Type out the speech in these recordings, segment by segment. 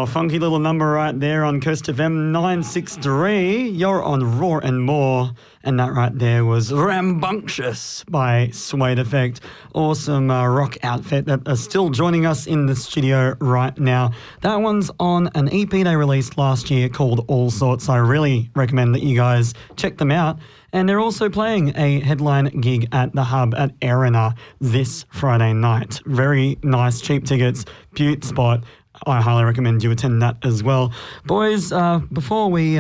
funky little number right there on Coast FM 963. You're on Raw and More. And that right there was Rambunctious by Suede Effect. Awesome rock outfit that are still joining us in the studio right now. That one's on an EP they released last year called All Sorts. I really recommend that you guys check them out. And they're also playing a headline gig at the Hub at Erina this Friday night. Very nice, cheap tickets, beaut spot. I highly recommend you attend that as well. Boys, before we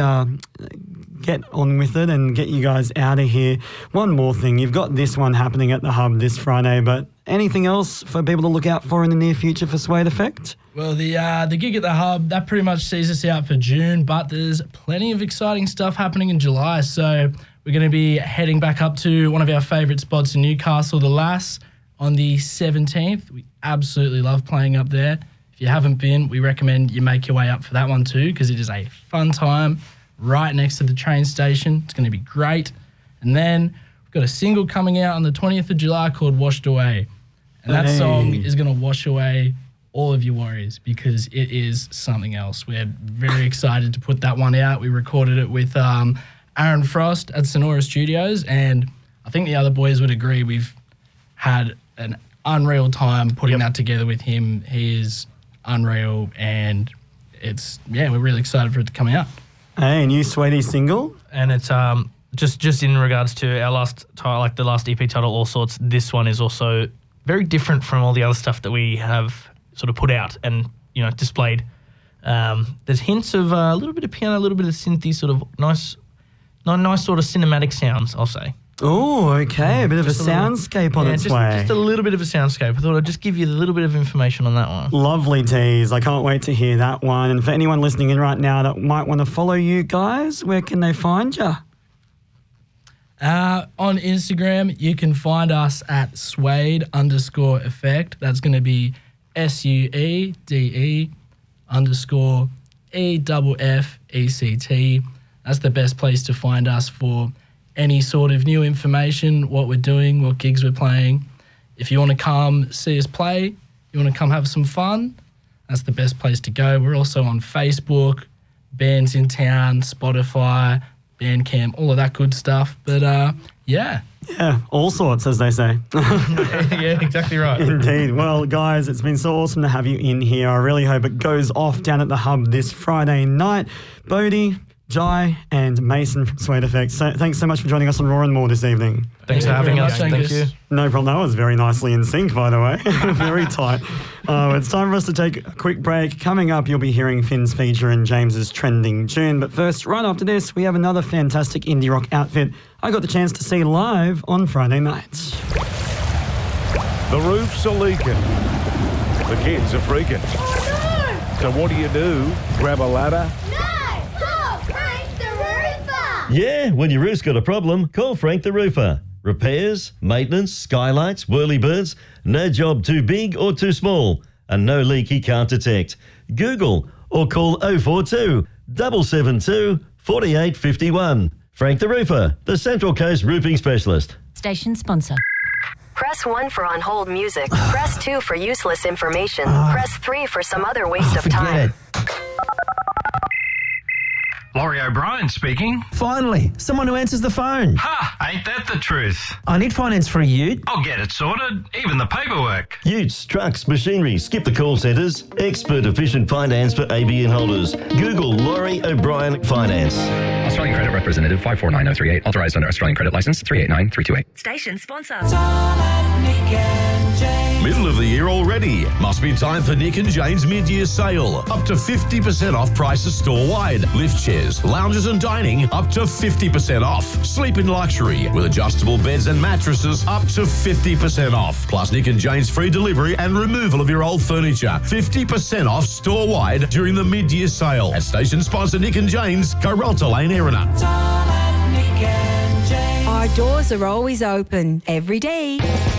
get on with it and get you guys out of here, one more thing. You've got this one happening at the Hub this Friday, but anything else for people to look out for in the near future for Suede Effect? Well, the gig at the Hub, that pretty much sees us out for June, but there's plenty of exciting stuff happening in July. So we're going to be heading back up to one of our favourite spots in Newcastle, the Lass, on the 17th. We absolutely love playing up there. If you haven't been, we recommend you make your way up for that one too, because it is a fun time right next to the train station. It's going to be great. And then we've got a single coming out on the 20th of July called Washed Away. And that song is going to wash away all of your worries because it is something else. We're very excited to put that one out. We recorded it with Aaron Frost at Sonora Studios, and I think the other boys would agree we've had an unreal time putting that together with him. He is unreal, and we're really excited for it to come out. Hey, new Suede single? And it's just in regards to our last title, like the last EP title, All Sorts, this one is also very different from all the other stuff that we have sort of put out and, displayed. There's hints of a little bit of piano, a little bit of synthy, sort of nice sort of cinematic sounds, I'll say. Oh, okay. A bit of a soundscape on its way. Just a little bit of a soundscape. I thought I'd just give you a little bit of information on that one. Lovely tease. I can't wait to hear that one. And for anyone listening in right now that might want to follow you guys, where can they find you? On Instagram, you can find us at Suede_Effect. That's going to be SUEDE_EFFECT. That's the best place to find us for any sort of new information, what we're doing, what gigs we're playing. If you want to come see us play, you want to come have some fun, that's the best place to go. We're also on Facebook, Bands in Town, Spotify, Bandcamp, all of that good stuff. But, Yeah, all sorts, as they say. Yeah, exactly right. Indeed. Well, guys, it's been so awesome to have you in here. I really hope it goes off down at the Hub this Friday night. Bodie, Jai and Mason from Suede Effect. So thanks so much for joining us on Raw and More this evening. Thanks for having us. Thank you. No problem. That was very nicely in sync, by the way. Very tight. It's time for us to take a quick break. Coming up, you'll be hearing Finn's feature and James's trending tune. But first, right after this, we have another fantastic indie rock outfit I got the chance to see live on Friday nights. The roofs are leaking. The kids are freaking. Oh, no! So what do? Grab a ladder? Yeah, when your roof's got a problem, call Frank the Roofer. Repairs, maintenance, skylights, whirlybirds, no job too big or too small, and no leak he can't detect. Google or call 042 772 4851. Frank the Roofer, the Central Coast Roofing Specialist. Station sponsor. Press 1 for on-hold music. Press 2 for useless information. Press 3 for some other waste of time. Laurie O'Brien speaking. Finally, someone who answers the phone. Ha! Ain't that the truth? I need finance for a ute. I'll get it sorted, even the paperwork. Utes, trucks, machinery, skip the call centres. Expert efficient finance for ABN holders. Google Laurie O'Brien Finance. Australian Credit Representative 549038. Authorised under Australian Credit Licence 389328. Station sponsor. Middle of the year already. Must be time for Nick and Jane's mid-year sale. Up to 50% off prices store-wide. Lift chairs, lounges and dining up to 50% off. Sleep in luxury with adjustable beds and mattresses up to 50% off. Plus Nick and Jane's free delivery and removal of your old furniture. 50% off store-wide during the mid-year sale. At station sponsor Nick and Jane's, Coralta Lane, Erina. Our doors are always open every day.